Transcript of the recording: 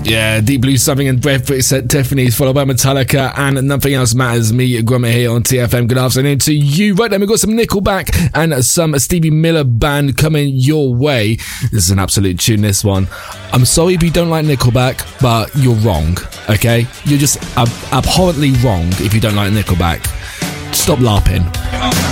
Yeah, Deep Blue Subbing and Breath at Tiffany's, followed by Metallica and Nothing Else Matters. Me, Grummet here on TFM. Good afternoon to you. Right then, we've got some Nickelback and some Stevie Miller Band coming your way. This is an absolute tune, this one. I'm sorry if you don't like Nickelback, but you're wrong, okay? You're just abhorrently wrong if you don't like Nickelback. Stop LARPing.